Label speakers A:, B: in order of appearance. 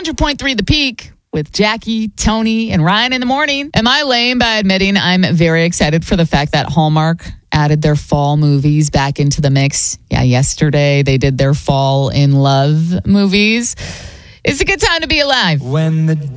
A: 100.3 The Peak with Jackie, Tony, and Ryan in the morning. Am I lame by admitting I'm very excited for the fact that Hallmark added their fall movies back into the mix? Yeah, yesterday they did their Fall in Love movies. It's a good time to be alive.
B: When the